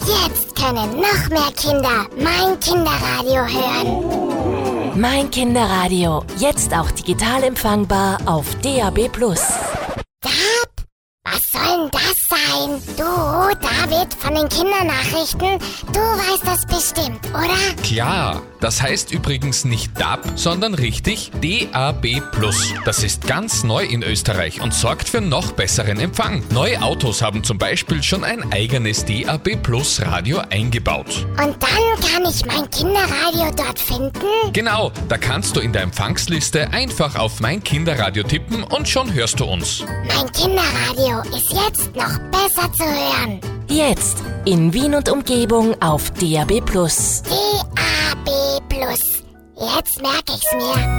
Jetzt können noch mehr Kinder mein Kinderradio hören. Mein Kinderradio, jetzt auch digital empfangbar auf DAB+. Dab, was soll denn das sein? Du, David, von den Kindernachrichten, du weißt das bestimmt, oder? Klar, das heißt übrigens nicht DAB, sondern richtig DAB+. Das ist ganz neu in Österreich und sorgt für noch besseren Empfang. Neue Autos haben zum Beispiel schon ein eigenes DAB+ Radio eingebaut. Und dann kann ich mein Kinderradio dort finden? Genau, da kannst du in der Empfangsliste einfach auf Mein Kinderradio tippen und schon hörst du uns. Mein Kinderradio ist jetzt noch besser zu hören. Jetzt in Wien und Umgebung auf DAB+. DAB+. Jetzt merke ich's mir.